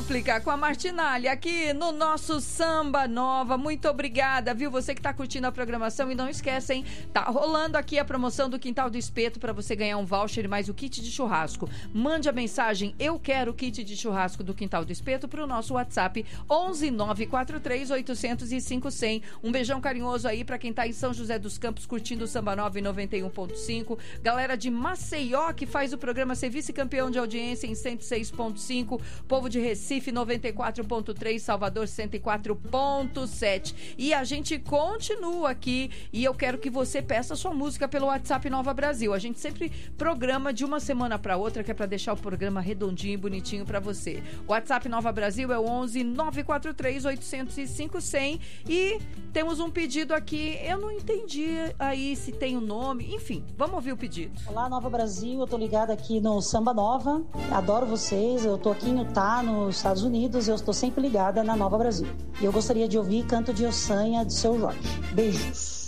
Réplica com a Martinalha aqui no nosso Samba Nova. Muito obrigada, viu? Você que tá curtindo a programação e não esquece, hein? Tá rolando aqui a promoção do Quintal do Espeto para você ganhar um voucher e mais o kit de churrasco. Mande a mensagem "Eu quero o kit de churrasco do Quintal do Espeto" pro nosso WhatsApp 11 943 805 100. Um beijão carinhoso aí para quem tá em São José dos Campos curtindo o Samba Nova em 91.5. Galera de Maceió que faz o programa ser vice-campeão de audiência em 106.5. Povo de Recife 94.3, Salvador 104.7. E a gente continua aqui e eu quero que você peça sua música pelo WhatsApp Nova Brasil. A gente sempre programa de uma semana para outra, que é para deixar o programa redondinho e bonitinho para você. O WhatsApp Nova Brasil é o 11 943 805 100. E temos um pedido aqui, eu não entendi aí se tem o nome, enfim, vamos ouvir o pedido. Olá, Nova Brasil, eu tô ligada aqui no Samba Nova, adoro vocês, eu tô aqui em Utah, nos Estados Unidos, eu estou sempre ligada na Nova Brasil. E eu gostaria de ouvir Canto de Ossanha, de Seu Jorge. Beijos.